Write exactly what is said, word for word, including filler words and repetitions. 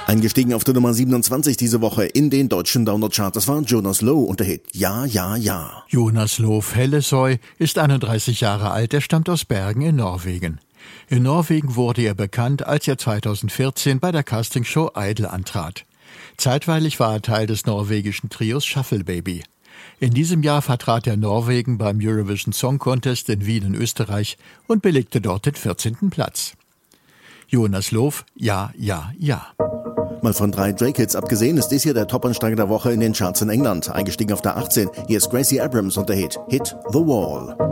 Eingestiegen auf der Nummer siebenundzwanzig diese Woche in den deutschen Download-Chart. Das war Jonas Loh und der Hit Ja, ja, ja. Jonas Loh Hellesøy ist einunddreißig Jahre alt, er stammt aus Bergen in Norwegen. In Norwegen wurde er bekannt, als er zweitausendvierzehn bei der Castingshow Idol antrat. Zeitweilig war er Teil des norwegischen Trios Shuffle Baby. In diesem Jahr vertrat er Norwegen beim Eurovision Song Contest in Wien in Österreich und belegte dort den vierzehnten Platz. Jonas Loh, Ja, ja, ja. Mal von drei Drake-Hits abgesehen, ist dies hier der Top-Ansteiger der Woche in den Charts in England. Eingestiegen auf der achtzehn, hier ist Gracie Abrams und der Hit Hit the Wall.